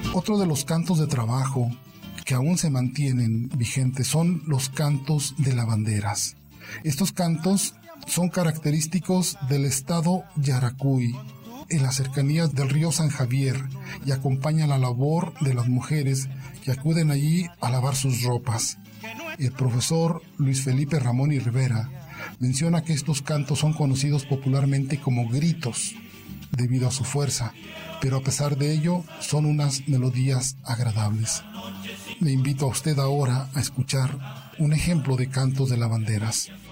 Otro de los cantos de trabajo que aún se mantienen vigentes son los cantos de lavanderas. Estos cantos son característicos del estado Yaracuy, en las cercanías del río San Javier, y acompañan la labor de las mujeres que acuden allí a lavar sus ropas. El profesor Luis Felipe Ramón y Rivera menciona que estos cantos son conocidos popularmente como gritos, debido a su fuerza, pero a pesar de ello son unas melodías agradables. Le invito a usted ahora a escuchar un ejemplo de cantos de lavanderas.